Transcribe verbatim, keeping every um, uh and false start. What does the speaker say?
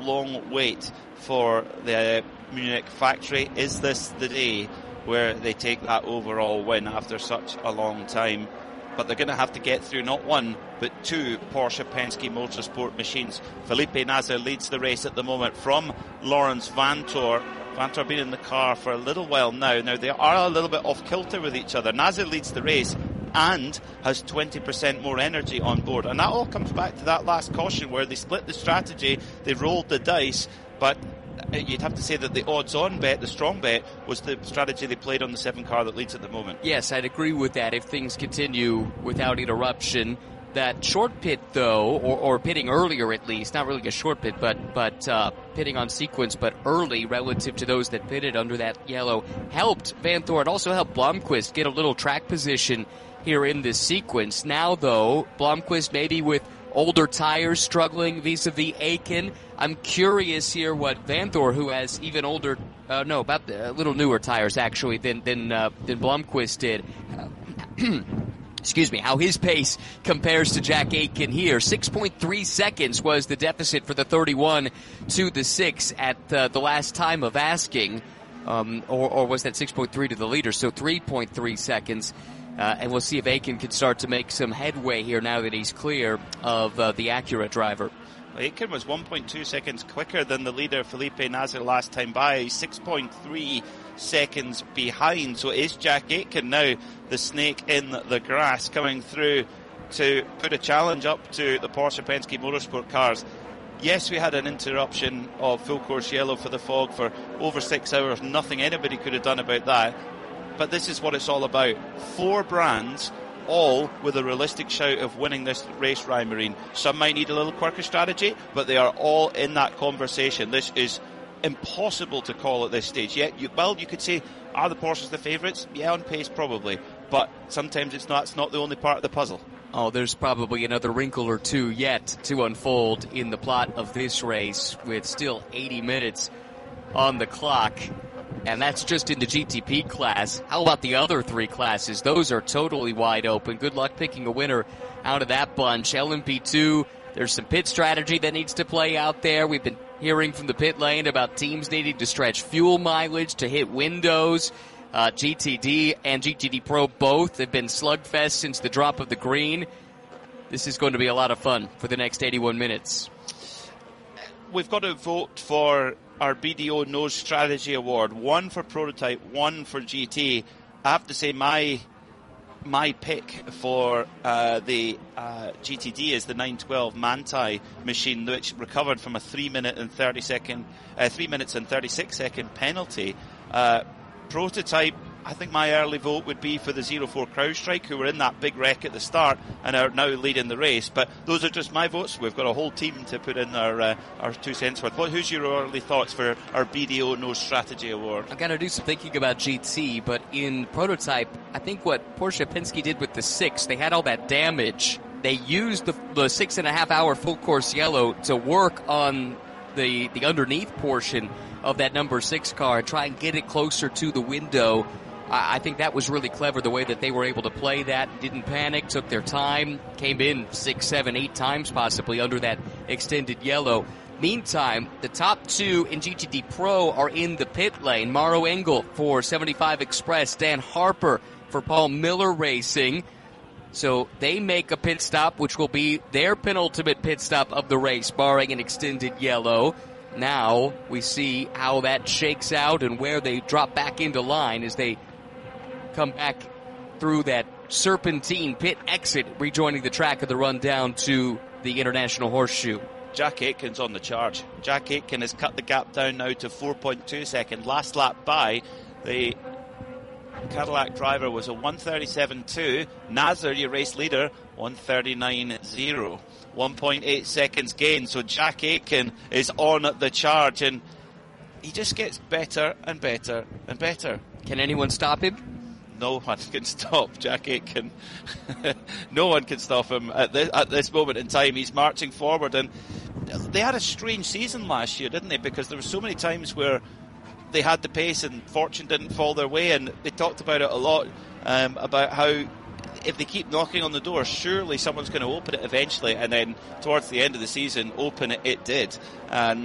long wait for the Munich factory. Is this the day where they take that overall win after such a long time? But they're going to have to get through not one, but two Porsche Penske Motorsport machines. Felipe Nasr leads the race at the moment from Lawrence Vanthoor. Vanthoor been in the car for a little while now. Now, they are a little bit off kilter with each other. Nasr leads the race and has twenty percent more energy on board. And that all comes back to that last caution where they split the strategy, they rolled the dice, but you'd have to say that the odds-on bet, the strong bet, was the strategy they played on the seven car that leads at the moment. Yes, I'd agree with that if things continue without interruption. That short pit, though, or, or pitting earlier at least, not really a short pit, but but uh, pitting on sequence, but early relative to those that pitted under that yellow, helped Vanthoor. It also helped Blomqvist get a little track position here in this sequence. Now, though, Blomqvist maybe with older tires struggling vis-a-vis Aiken. I'm curious here what Vanthoor, who has even older, uh, no, about a little newer tires actually than than uh, than Blomqvist did. Excuse me, how his pace compares to Jack Aitken here. six point three seconds was the deficit for the thirty-one to the six at uh, the last time of asking. Um, or, or was that six point three to the leader? So three point three seconds. Uh, and we'll see if Aitken can start to make some headway here now that he's clear of uh, the Acura driver. Aitken was one point two seconds quicker than the leader, Felipe Nasr, last time by. He's six point three seconds behind. So is Jack Aitken now the snake in the grass coming through to put a challenge up to the Porsche Penske Motorsport cars? Yes, we had an interruption of full course yellow for the fog for over six hours. Nothing anybody could have done about that. But this is what it's all about. Four brands, all with a realistic shout of winning this race, Ryan Marine. Some might need a little quirky strategy, but they are all in that conversation. This is impossible to call at this stage. Yeah, you, well, you could say, are the Porsches the favourites? Yeah, on pace, probably. But sometimes it's not, it's not the only part of the puzzle. Oh, there's probably another wrinkle or two yet to unfold in the plot of this race with still eighty minutes on the clock. And that's just in the G T P class. How about the other three classes? Those are totally wide open. Good luck picking a winner out of that bunch. L M P two, there's some pit strategy that needs to play out there. We've been hearing from the pit lane about teams needing to stretch fuel mileage to hit windows. Uh, G T D and G T D Pro both have been slugfest since the drop of the green. This is going to be a lot of fun for the next eighty-one minutes. We've got to vote for our B D O Nose Strategy Award. One for Prototype, one for G T. I have to say my my pick for uh, the uh, G T D is the nine twelve Manthey machine, which recovered from a three minute and thirty second, uh, three minutes and thirty-six second penalty. Uh, Prototype, I think my early vote would be for the zero four CrowdStrike, who were in that big wreck at the start and are now leading the race. But those are just my votes. We've got a whole team to put in our uh, our two cents worth. What, who's your early thoughts for our B D O Nose Strategy Award? I've got to do some thinking about G T, but in Prototype, I think what Porsche Penske did with the six, they had all that damage. They used the, the six and a half hour full course yellow to work on the the underneath portion of that number six car and try and get it closer to the window. I think that was really clever, the way that they were able to play that. Didn't panic, took their time, came in six, seven, eight times possibly under that extended yellow. Meantime, the top two in G T D Pro are in the pit lane. Mauro Engel for seventy-five Express, Dan Harper for Paul Miller Racing. So they make a pit stop, which will be their penultimate pit stop of the race, barring an extended yellow. Now we see how that shakes out and where they drop back into line as they come back through that serpentine pit exit, rejoining the track of the run down to the International Horseshoe. Jack Aitken's on the charge. Jack Aitken has cut the gap down now to four point two seconds. Last lap by, the Cadillac driver was a one thirty-seven two. Nasr, your race leader, one thirty-nine zero. one point eight seconds gain. So Jack Aitken is on the charge, and he just gets better and better and better. Can anyone stop him? No one can stop Jack Aitken. No one can stop him at this, at this moment in time. He's marching forward, and they had a strange season last year, didn't they? Because there were so many times where they had the pace and fortune didn't fall their way, and they talked about it a lot, um, about how if they keep knocking on the door, surely someone's going to open it eventually, and then towards the end of the season, open it, it did. And